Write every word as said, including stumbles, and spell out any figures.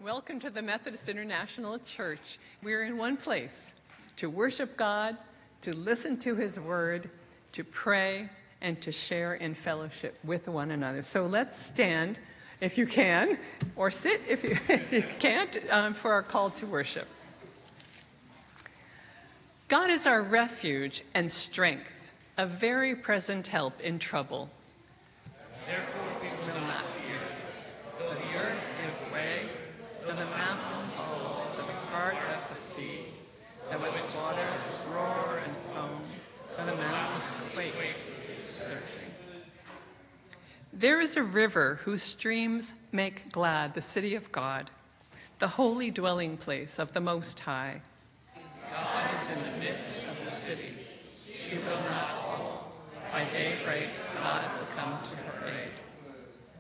Welcome to the Methodist International Church. We're in one place to worship God, to listen to His Word, to pray, and to share in fellowship with one another. So let's stand if you can, or sit if you, if you can't, um, for our call to worship. God is our refuge and strength, a very present help in trouble. Therefore we will not fear, though the earth give way, though the mountains fall to the heart of the sea, though its waters roar and foam, though the mountains quake surging. There is a river whose streams make glad the city of God, the holy dwelling place of the Most High. God is in the midst of the city. She will not fall. By daybreak, God will come to